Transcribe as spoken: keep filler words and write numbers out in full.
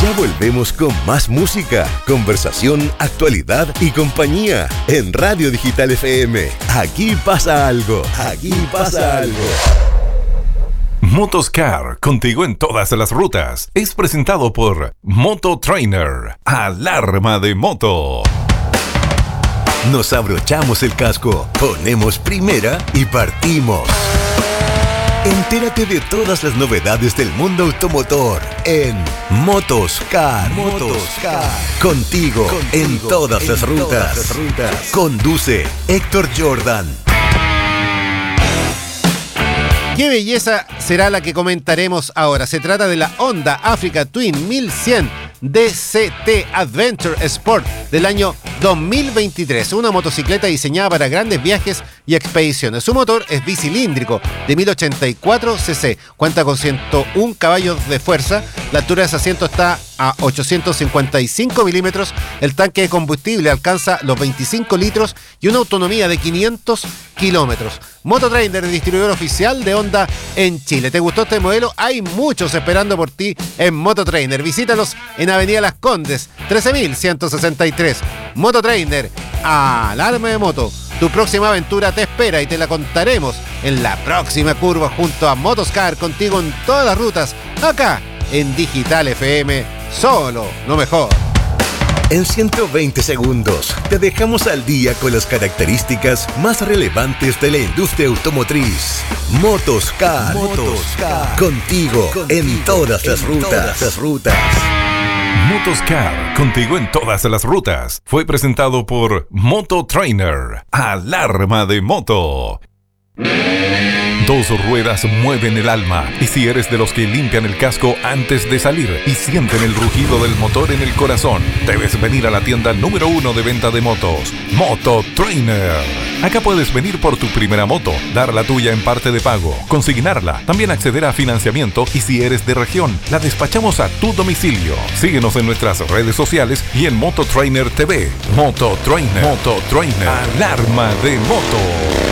Ya volvemos con más música, conversación, actualidad y compañía en Radio Digital F M. Aquí pasa algo, aquí pasa algo. Motoscar, contigo en todas las rutas. Es presentado por Moto Trainer, alarma de moto. Nos abrochamos el casco, ponemos primera y partimos. Entérate de todas las novedades del mundo automotor en Motoscar. Motoscar. Contigo, Contigo en todas, en las, rutas. todas las rutas. Conduce Héctor Jordan. ¿Qué belleza será la que comentaremos ahora? Se trata de la Honda Africa Twin mil cien D C T Adventure Sport del año dos mil veintitrés, una motocicleta diseñada para grandes viajes y expediciones. Su motor es bicilíndrico de mil ochenta y cuatro cc, cuenta con ciento uno caballos de fuerza, la altura de ese asiento está a ochocientos cincuenta y cinco milímetros, el tanque de combustible alcanza los veinticinco litros y una autonomía de quinientos kilómetros. Mototrainer, el distribuidor oficial de Honda en Chile. ¿Te gustó este modelo? Hay muchos esperando por ti en Mototrainer. Visítalos en Avenida Las Condes, trece mil ciento sesenta y tres. Mototrainer, alarma de moto. Tu próxima aventura te espera y te la contaremos en la próxima curva junto a Motoscar, contigo en todas las rutas, acá en Digital F M, solo lo mejor. En ciento veinte segundos te dejamos al día con las características más relevantes de la industria automotriz. Motoscar, Motoscar. Contigo, contigo en todas las en rutas. Todas las rutas. Motoscar, contigo en todas las rutas. Fue presentado por Moto Trainer, alarma de moto. Dos ruedas mueven el alma, y si eres de los que limpian el casco antes de salir y sienten el rugido del motor en el corazón, debes venir a la tienda número uno de venta de motos, Moto Trainer. Acá puedes venir por tu primera moto, dar la tuya en parte de pago, consignarla, también acceder a financiamiento y si eres de región, la despachamos a tu domicilio. Síguenos en nuestras redes sociales y en Moto Trainer T V. Moto Trainer, Moto Trainer, alarma de moto.